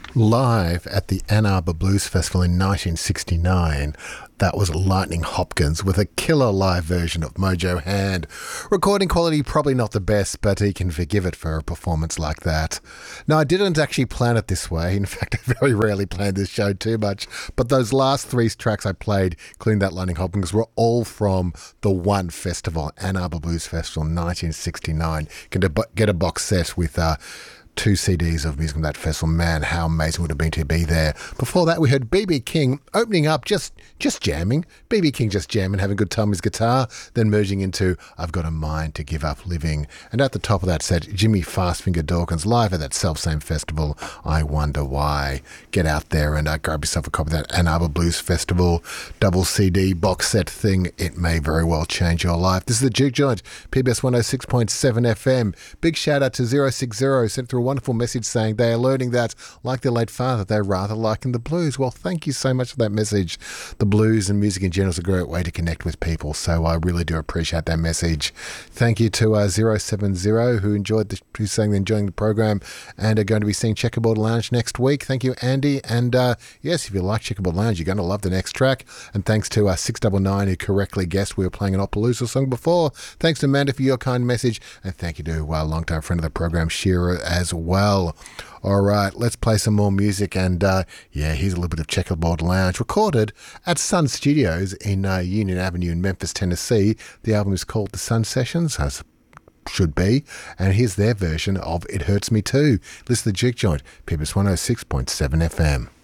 Live at the Ann Arbor Blues Festival in 1969, that was Lightning Hopkins with a killer live version of Mojo Hand. Recording quality probably not the best, but he can forgive it for a performance like that. Now, I didn't actually plan it this way. In fact, I very rarely planned this show too much. But those last three tracks I played, including that Lightning Hopkins, were all from the one festival, Ann Arbor Blues Festival 1969. You can get a box set with two CDs of music from that festival. Man, how amazing would it have been to be there. Before that, we heard B.B. King opening up, just jamming. B.B. King just jamming, having a good time with his guitar, then merging into I've Got a Mind to Give Up Living. And at the top of that set, Jimmy Fastfinger Dawkins live at that self-same festival, I Wonder Why. Get out there and grab yourself a copy of that Ann Arbor Blues Festival double CD box set thing. It may very well change your life. This is the Juke Joint, PBS 106.7 FM. Big shout out to 060, sent through a wonderful message saying they are learning that, like their late father, they're rather liking the blues. Well, thank you so much for that message. The blues and music in general is a great way to connect with people, so I really do appreciate that message. Thank you to 070 who's saying they're enjoying the program and are going to be seeing Checkerboard Lounge next week. Thank you, Andy. And yes, if you like Checkerboard Lounge, you're going to love the next track. And thanks to 699 who correctly guessed we were playing an Opelousas song before. Thanks to Amanda for your kind message, and thank you to a long-time friend of the program, Shearer, as well. All right, let's play some more music, and here's a little bit of Checkerboard Lounge, recorded at Sun Studios in Union Avenue in Memphis, Tennessee. The album is called The Sun Sessions, as should be, and here's their version of It Hurts Me Too. Listen to the Juke Joint, PBS 106.7 FM.